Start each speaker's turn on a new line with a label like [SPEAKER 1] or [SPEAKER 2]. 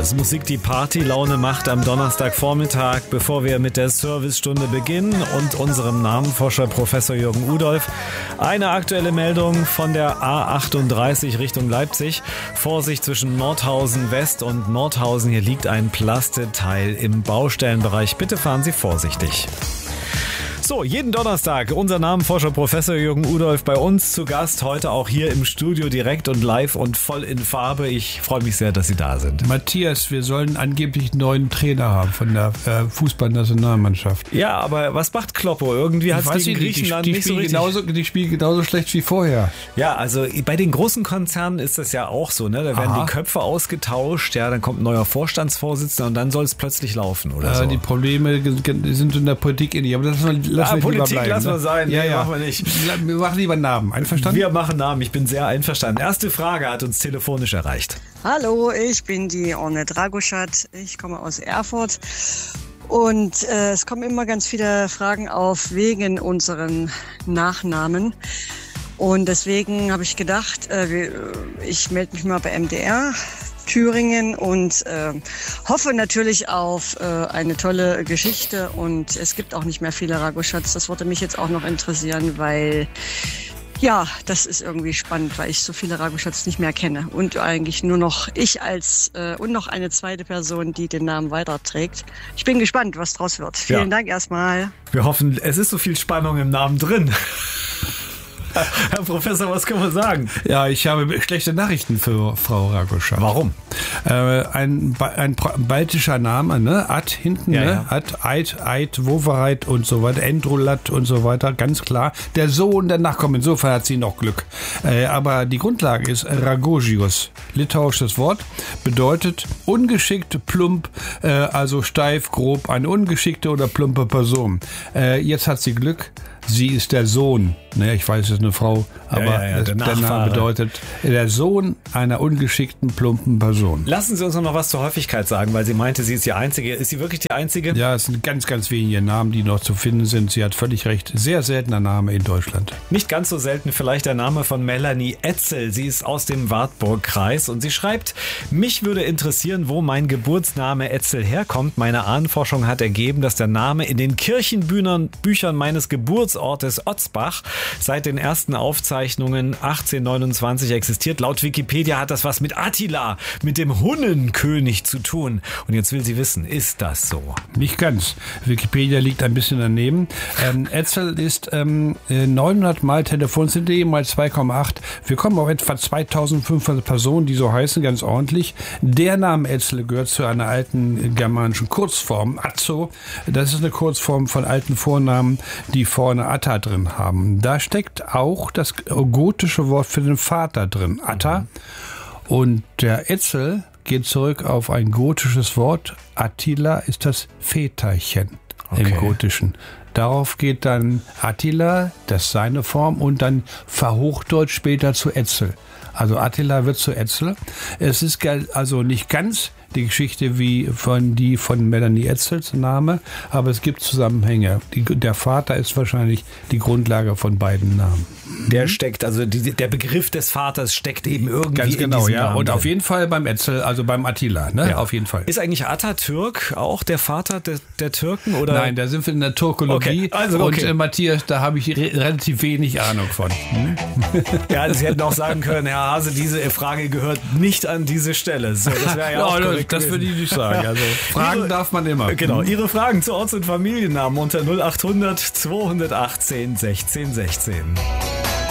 [SPEAKER 1] Ragoschas Musik, die Partylaune macht am Donnerstagvormittag, bevor wir mit der Servicestunde beginnen und unserem Namenforscher Professor Jürgen Udolph. Eine aktuelle Meldung von der A38 Richtung Leipzig. Vorsicht zwischen Nordhausen West und Nordhausen. Hier liegt ein Plasteteil im Baustellenbereich. Bitte fahren Sie vorsichtig. So, jeden Donnerstag unser Namenforscher Professor Jürgen Udolph bei uns zu Gast. Heute auch hier im Studio direkt und live und voll in Farbe. Ich freue mich sehr, dass Sie da sind.
[SPEAKER 2] Matthias, wir sollen angeblich einen neuen Trainer haben von der Fußballnationalmannschaft.
[SPEAKER 1] Ja, aber was macht Kloppo? Irgendwie hat es gegen Griechenland nicht so richtig...
[SPEAKER 2] Die spielen genauso schlecht wie vorher.
[SPEAKER 1] Ja, also bei den großen Konzernen ist das ja auch so, ne? Da werden die Köpfe ausgetauscht, ja, dann kommt ein neuer Vorstandsvorsitzender und dann soll es plötzlich laufen oder so.
[SPEAKER 2] Die Probleme sind in der Politik ähnlich, aber das
[SPEAKER 1] Politik
[SPEAKER 2] bleiben,
[SPEAKER 1] lassen wir sein.
[SPEAKER 2] Ja,
[SPEAKER 1] machen wir nicht.
[SPEAKER 2] Wir machen lieber Namen. Einverstanden?
[SPEAKER 1] Wir machen Namen. Ich bin sehr einverstanden. Erste Frage hat uns telefonisch erreicht.
[SPEAKER 3] Hallo, ich bin die Orne Dragoschat. Ich komme aus Erfurt. Und es kommen immer ganz viele Fragen auf wegen unseren Nachnamen. Und deswegen habe ich gedacht, ich melde mich mal bei MDR Thüringen und hoffe natürlich auf eine tolle Geschichte. Und es gibt auch nicht mehr viele Ragoschats. Das würde mich jetzt auch noch interessieren, weil ja, das ist irgendwie spannend, weil ich so viele Ragoschats nicht mehr kenne. Und eigentlich nur noch ich und noch eine zweite Person, die den Namen weiterträgt. Ich bin gespannt, was draus wird. Vielen Dank erstmal.
[SPEAKER 1] Wir hoffen, es ist so viel Spannung im Namen drin. Herr Professor, was können wir sagen?
[SPEAKER 2] Ja, ich habe schlechte Nachrichten für Frau Ragoschat.
[SPEAKER 1] Warum?
[SPEAKER 2] Ein baltischer Name, ne? Ad hinten,
[SPEAKER 1] ja,
[SPEAKER 2] ne?
[SPEAKER 1] Ja.
[SPEAKER 2] Ad, Eid, Wovereit und so weiter, Endrolat und so weiter, ganz klar. Der Sohn der Nachkommen, insofern hat sie noch Glück. Aber die Grundlage ist Ragožius. Litauisches Wort, bedeutet ungeschickt, plump, also steif, grob, eine ungeschickte oder plumpe Person. Jetzt hat sie Glück. Sie ist der Sohn, ne, ich weiß, es ist eine Frau, aber der Name bedeutet der Sohn einer ungeschickten, plumpen Person.
[SPEAKER 1] Lassen Sie uns noch was zur Häufigkeit sagen, weil sie meinte, sie ist die Einzige. Ist sie wirklich die Einzige?
[SPEAKER 2] Ja, es sind ganz, ganz wenige Namen, die noch zu finden sind. Sie hat völlig recht. Sehr seltener Name in Deutschland.
[SPEAKER 1] Nicht ganz so selten vielleicht der Name von Melanie Etzel. Sie ist aus dem Wartburg-Kreis und sie schreibt, mich würde interessieren, wo mein Geburtsname Etzel herkommt. Meine Ahnenforschung hat ergeben, dass der Name in den Kirchenbüchern meines Geburtsortes Otzbach seit den ersten Aufzeichnungen 1829 existiert. Laut Wikipedia hat das was mit Attila, mit dem Hunnenkönig zu tun. Und jetzt will sie wissen, ist das so?
[SPEAKER 2] Nicht ganz. Wikipedia liegt ein bisschen daneben. Etzel ist 900 mal Telefonzelle, mal 2,8. Wir kommen auf etwa 2500 Personen, die so heißen, ganz ordentlich. Der Name Etzel gehört zu einer alten germanischen Kurzform, Atzo. Das ist eine Kurzform von alten Vornamen, die vorne Atta drin haben. Da steckt auch das gotische Wort für den Vater drin, Atta. Und der Etzel geht zurück auf ein gotisches Wort. Attila ist das Väterchen im Gotischen. Darauf geht dann Attila, das ist seine Form, und dann verhochdeutscht später zu Etzel. Also Attila wird zu Etzel. Es ist also nicht ganz die Geschichte wie von Melanie Etzels Name, aber es gibt Zusammenhänge. Der Vater ist wahrscheinlich die Grundlage von beiden Namen.
[SPEAKER 1] Der steckt, also der Begriff des Vaters steckt eben irgendwie
[SPEAKER 2] ganz genau,
[SPEAKER 1] in diesem
[SPEAKER 2] ja.
[SPEAKER 1] Namen
[SPEAKER 2] Und
[SPEAKER 1] drin.
[SPEAKER 2] auf jeden Fall beim Etzel, also beim Attila, ne? Ja. Auf jeden Fall.
[SPEAKER 1] Ist eigentlich Atatürk auch der Vater der Türken? Oder?
[SPEAKER 2] Nein, da sind wir in der Türkologie.
[SPEAKER 1] Okay.
[SPEAKER 2] Und Matthias, da habe ich relativ wenig Ahnung von.
[SPEAKER 1] Ja, Sie hätten auch sagen können, Herr Hase, diese Frage gehört nicht an diese Stelle. So, das wäre ja auch korrekt
[SPEAKER 2] das würde ich nicht sagen. Also Fragen darf man immer.
[SPEAKER 1] Genau, Ihre Fragen zu Orts- und Familiennamen unter 0800 218 16 16.